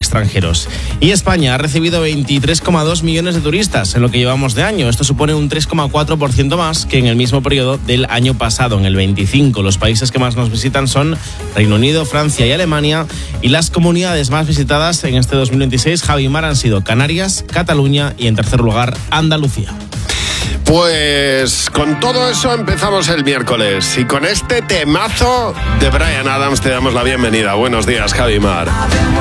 extranjeros. Y España ha recibido 23,2 millones de turistas en lo que llevamos de año. Esto supone un 3,4% más que en el mismo periodo del año pasado, en el 25. Los países que más nos visitan son Reino Unido, Francia y Alemania. Y las comunidades más visitadas en este 2026, Javi Mar, han sido Canarias, Cataluña y, en tercer lugar, Andalucía. Pues con todo eso empezamos el miércoles y con este temazo de Bryan Adams te damos la bienvenida. Buenos días, Javi Mar.